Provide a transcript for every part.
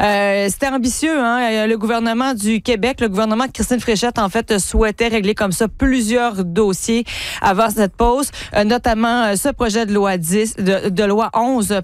C'était ambitieux, hein? Le gouvernement du Québec, le gouvernement de Christine Fréchette, en fait, souhaitait régler comme ça plusieurs dossiers avant cette pause, notamment ce projet de loi 11,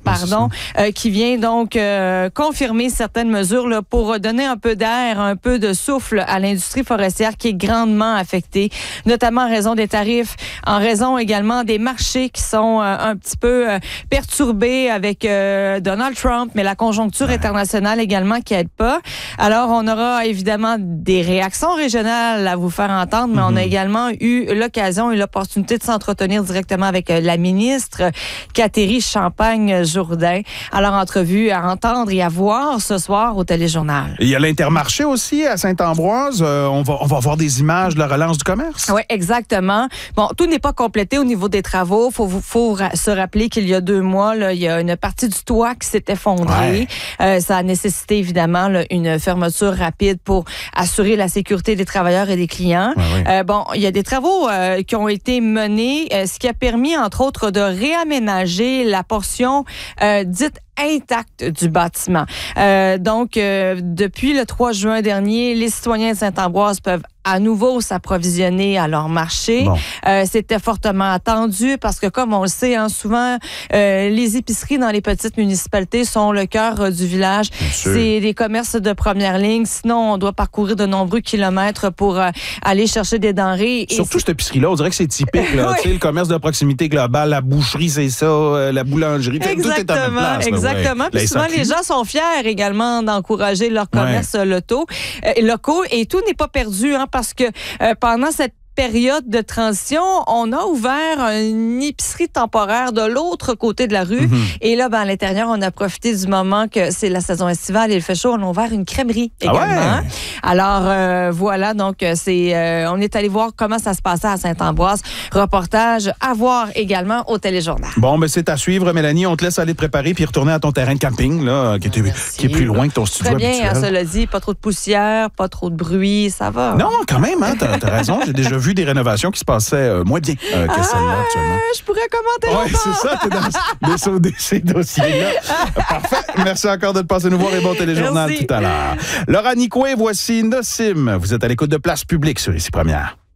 qui vient donc confirmer certaines mesures là, pour donner un peu d'air, un peu de souffle à l'industrie forestière qui est grandement affectée, notamment en raison des tarifs, en raison également des marchés qui sont un petit peu perturbés avec Donald Trump, mais la conjoncture internationale également qui aide pas. Alors, on aura évidemment des réactions régionales à vous faire entendre, mais on a également eu l'occasion et l'opportunité de s'entretenir directement avec la ministre Catherine Champagne-Jourdain. Alors, entrevue à entendre et à voir ce soir au Téléjournal. Il y a l'Intermarché aussi à Saint-Ambroise. On va voir des images de la relance du commerce. Oui, exactement. Bon, tout n'est pas complété au niveau des travaux. Faut se rappeler qu'il y a 2 mois, là, il y a une partie du toit qui s'est effondrée. Ouais. Ça a nécessité évidemment là, une fermeture rapide pour assurer la sécurité des travailleurs et des clients. Ouais. Bon, il y a des travaux qui ont été menés, ce qui a permis entre autres de réaménager la portion dite intacte du bâtiment. Donc, depuis le 3 juin dernier, les citoyens de Saint-Ambroise peuvent à nouveau s'approvisionner à leur marché. Bon. C'était fortement attendu parce que, comme on le sait, hein, souvent, les épiceries dans les petites municipalités sont le cœur du village. C'est des commerces de première ligne. Sinon, on doit parcourir de nombreux kilomètres pour aller chercher des denrées. Surtout cette épicerie-là, on dirait que c'est typique. Là. Oui. Le commerce de proximité global, la boucherie, c'est ça, la boulangerie, tout est à la même place. Exactement. Ouais. Puis souvent, les gens sont fiers également d'encourager leurs commerces locaux. Et tout n'est pas perdu, hein, parce que pendant cette période de transition, on a ouvert une épicerie temporaire de l'autre côté de la rue. Et là, à l'intérieur, on a profité du moment que c'est la saison estivale et il fait chaud. On a ouvert une crèmerie également. Ah ouais? Alors, voilà, donc, on est allé voir comment ça se passait à Saint-Ambroise. Reportage à voir également au Téléjournal. Bon, mais c'est à suivre, Mélanie. On te laisse aller te préparer puis retourner à ton terrain de camping, là, qui est plus loin que ton studio habituel. Très bien, cela dit. Pas trop de poussière, pas trop de bruit, ça va. Non, quand même, hein, t'as raison. J'ai déjà vu des rénovations qui se passaient moins bien que celle-là actuellement. Je pourrais commenter longtemps. Oui, c'est ça, t'es dans ces dossiers-là. Parfait. Merci encore de te passer nous voir et bon Téléjournal tout à l'heure. Laura Nicoué, voici Nossim. Vous êtes à l'écoute de Place Publique sur Ici Première.